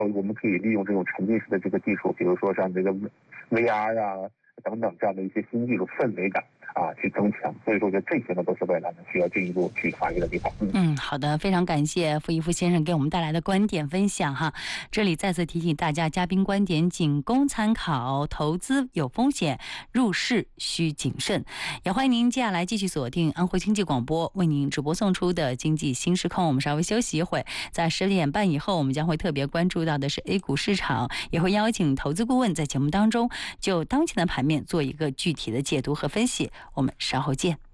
我们可以利用这种沉浸式的这个技术，比如说像这个 VR 啊等等这样的一些新技术氛围感去增强。所以说，我觉得这些呢都是未来呢需要进一步去发掘的地方。 好的，非常感谢傅一夫先生给我们带来的观点分享哈。这里再次提醒大家，嘉宾观点仅供参考，投资有风险，入市需谨慎。也欢迎您接下来继续锁定安徽经济广播为您直播送出的经济新时空。我们稍微休息一会，在10点半以后，我们将会特别关注到的是 A 股市场，也会邀请投资顾问在节目当中就当前的盘面做一个具体的解读和分析。我们稍后见。